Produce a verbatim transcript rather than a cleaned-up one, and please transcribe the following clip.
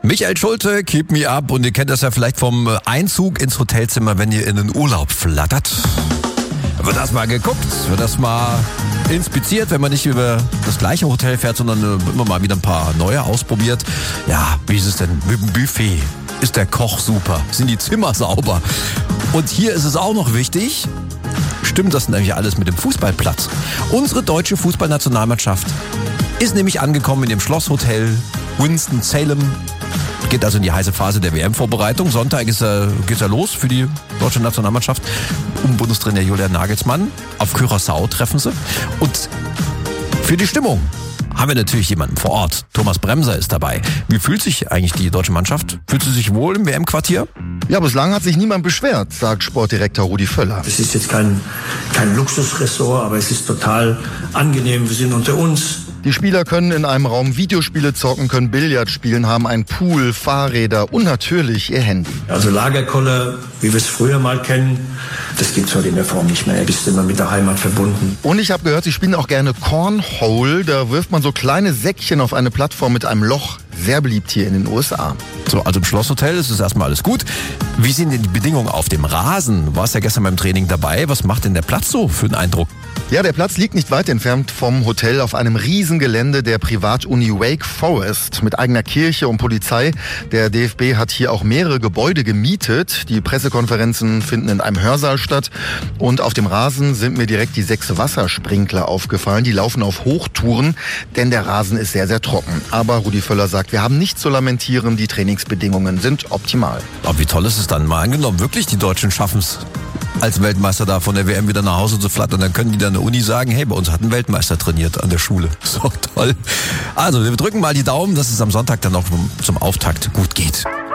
Michael Schulte, Keep Me Up. Und ihr kennt das ja vielleicht vom Einzug ins Hotelzimmer, wenn ihr in den Urlaub flattert. Wird das mal geguckt, wird das mal inspiziert, wenn man nicht über das gleiche Hotel fährt, sondern immer mal wieder ein paar neue ausprobiert. Ja, wie ist es denn mit dem Buffet? Ist der Koch super? Sind die Zimmer sauber? Und hier ist es auch noch wichtig, stimmt das nämlich alles mit dem Fußballplatz? Unsere deutsche Fußballnationalmannschaft ist nämlich angekommen in dem Schlosshotel Winston-Salem. Geht also in die heiße Phase der W M-Vorbereitung. Sonntag ist er, geht's ja los für die deutsche Nationalmannschaft. Um Bundestrainer Julian Nagelsmann. Auf Curaçao treffen sie. Und für die Stimmung haben wir natürlich jemanden vor Ort. Thomas Bremser ist dabei. Wie fühlt sich eigentlich die deutsche Mannschaft? Fühlt sie sich wohl im W M-Quartier? Ja, bislang hat sich niemand beschwert, sagt Sportdirektor Rudi Völler. Es ist jetzt kein, kein Luxusressort, aber es ist total angenehm. Wir sind unter uns. Die Spieler können in einem Raum Videospiele zocken, können Billard spielen, haben einen Pool, Fahrräder und natürlich ihr Handy. Also Lagerkoller, wie wir es früher mal kennen, das gibt's heute in der Form nicht mehr. Du bist immer mit der Heimat verbunden. Und ich habe gehört, sie spielen auch gerne Cornhole. Da wirft man so kleine Säckchen auf eine Plattform mit einem Loch. Sehr beliebt hier in den U S A. So, also im Schlosshotel ist es erstmal alles gut. Wie sind denn die Bedingungen auf dem Rasen? Du warst ja gestern beim Training dabei. Was macht denn der Platz so für einen Eindruck? Ja, der Platz liegt nicht weit entfernt vom Hotel auf einem Riesengelände der Privatuni Wake Forest mit eigener Kirche und Polizei. Der D F B hat hier auch mehrere Gebäude gemietet. Die Pressekonferenzen finden in einem Hörsaal statt. Und auf dem Rasen sind mir direkt die sechs Wassersprinkler aufgefallen. Die laufen auf Hochtouren, denn der Rasen ist sehr, sehr trocken. Aber Rudi Völler sagt, wir haben nichts zu lamentieren. Die Trainingsbedingungen sind optimal. Aber wie toll ist es dann? Mal angenommen, wirklich die Deutschen schaffen es, als Weltmeister da von der W M wieder nach Hause zu flattern. Dann können die dann an der Uni sagen, hey, bei uns hat ein Weltmeister trainiert an der Schule. So toll. Also, wir drücken mal die Daumen, dass es am Sonntag dann auch zum Auftakt gut geht.